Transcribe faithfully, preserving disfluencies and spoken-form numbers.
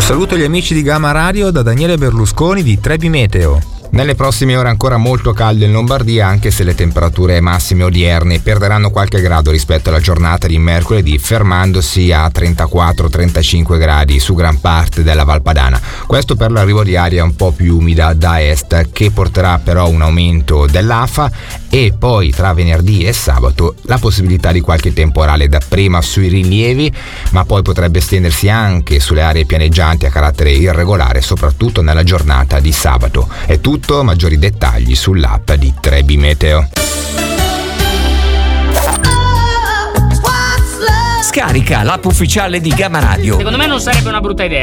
saluto gli amici di Gamma Radio da Daniele Berlusconi di Trebi Meteo. Nelle prossime ore ancora molto caldo in Lombardia, anche se le temperature massime odierne perderanno qualche grado rispetto alla giornata di mercoledì, fermandosi a trentaquattro trentacinque gradi su gran parte della Valpadana. Questo per l'arrivo di aria un po' più umida da est, che porterà però un aumento dell'afa, e poi tra venerdì e sabato la possibilità di qualche temporale, dapprima sui rilievi, ma poi potrebbe estendersi anche sulle aree pianeggianti a carattere irregolare, soprattutto nella giornata di sabato. È tutto. Maggiori dettagli sull'app di Trebi Meteo. Scarica l'app ufficiale di Gamma Radio. Secondo me non sarebbe una brutta idea.